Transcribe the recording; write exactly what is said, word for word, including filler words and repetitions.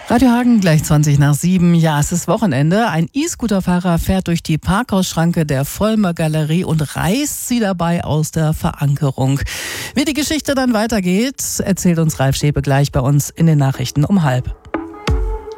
Radio Hagen, gleich zwanzig nach sieben. Ja, es ist Wochenende. Ein E-Scooter-Fahrer fährt durch die Parkhausschranke der Vollmer Galerie und reißt sie dabei aus der Verankerung. Wie die Geschichte dann weitergeht, erzählt uns Ralf Schäpe gleich bei uns in den Nachrichten um halb.